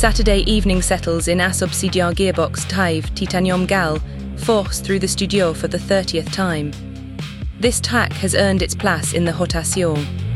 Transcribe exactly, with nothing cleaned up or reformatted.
Saturday evening settles in As Obsidian Gearbox Taive Titanium Gal, force through the studio for the thirtieth time. This track has earned its place in the rotation.